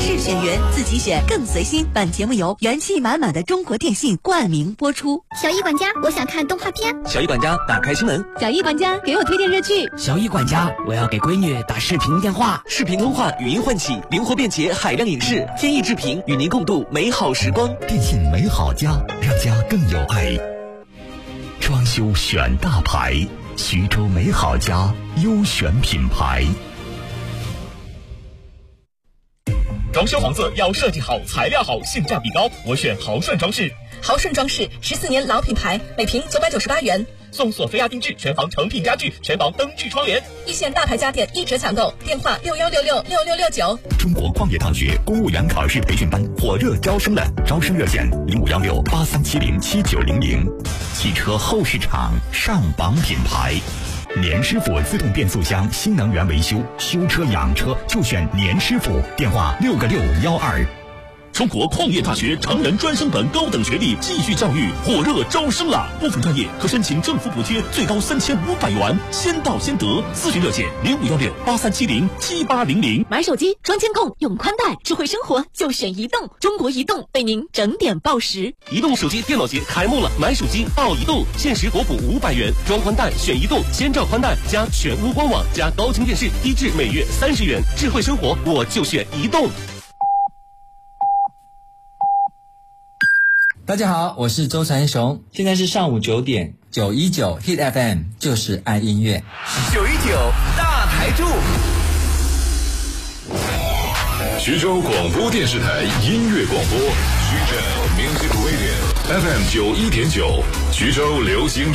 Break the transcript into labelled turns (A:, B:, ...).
A: 式选缘，自己选更随心。本节目由元气满满的中国电信冠名播出。
B: 小易管家，我想看动画片。
C: 小易管家，打开新闻。
A: 小易管家，给我推荐热剧。
D: 小易管家，我要给闺女打视频电话。
C: 视频通话，语音唤起，灵活便捷，海量影视，天意制屏，与您共度美好时光。
E: 电信美好家，让家更有爱。装修选大牌，徐州美好家优选品牌。
F: 装修房子要设计好，材料好，性价比高，我选豪顺装饰。
G: 豪顺装饰14年老品牌，每平998元，
F: 送索菲亚定制，全房成品家具，全房灯具窗帘，
G: 一线大牌家电一折抢购，电话61666669。
E: 中国矿业大学公务员考试培训班火热招生了，招生热线051683707900。汽车后市场上榜品牌。年师傅自动变速箱新能源维修，修车养车就选年师傅，电话6个612。
F: 中国矿业大学成人专升本高等学历继续教育火热招生了，部分专业可申请政府补贴，最高3500元，先到先得。咨询热线051683707800。
G: 买手机装监控，用宽带，智慧生活就选移动。中国移动为您整点报时。
C: 移动手机电脑节开幕了，买手机到移动，限时国补500元，装宽带选移动，先照宽带加全屋官网加高清电视，低至每月30元。智慧生活我就选移动。
H: 大家好，我是周传雄，现在是上午9点，919 Hit FM 就是爱音乐。
I: 919大台柱，
J: 徐州广播电视台音乐广播，徐州 Music Radio FM 91.9，徐州流行